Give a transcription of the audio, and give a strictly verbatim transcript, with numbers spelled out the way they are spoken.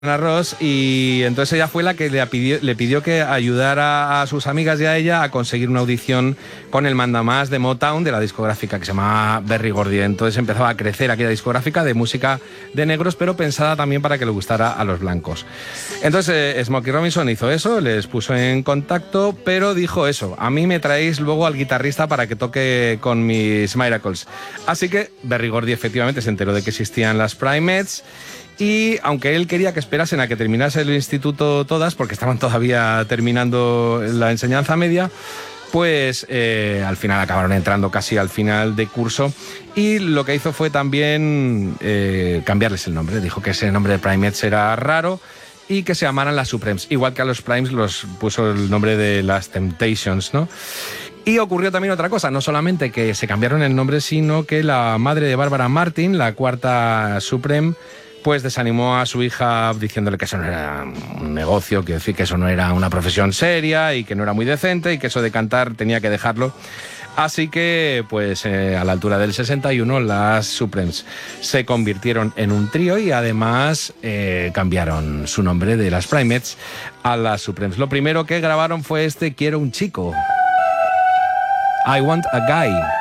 Ross, y entonces ella fue la que le pidió, le pidió que ayudara a sus amigas y a ella a conseguir una audición con el mandamás de Motown de la discográfica que se llamaba Berry Gordy. Entonces empezaba a crecer aquella discográfica de música de negros, pero pensada también para que le gustara a los blancos. Entonces eh, Smokey Robinson hizo eso, les puso en contacto, pero dijo eso: a mí me traéis luego al guitarrista para que toque con mis Miracles. Así que Berry Gordy efectivamente se enteró de que existían las Primettes. Y aunque él quería que esperasen a que terminase el instituto todas, porque estaban todavía terminando la enseñanza media, pues eh, al final acabaron entrando casi al final de curso. Y lo que hizo fue también eh, cambiarles el nombre. Dijo que ese nombre de Primettes era raro y que se llamaran las Supremes. Igual que a los Primes los puso el nombre de las Temptations, ¿no? Y ocurrió también otra cosa, no solamente que se cambiaron el nombre, sino que la madre de Barbara Martin, la cuarta Supreme, pues desanimó a su hija diciéndole que eso no era un negocio, que decir que eso no era una profesión seria y que no era muy decente y que eso de cantar tenía que dejarlo. Así que, pues eh, a la altura del sesenta y uno, las Supremes se convirtieron en un trío y además eh, cambiaron su nombre de las Primettes a las Supremes. Lo primero que grabaron fue este Quiero un chico. I Want a Guy.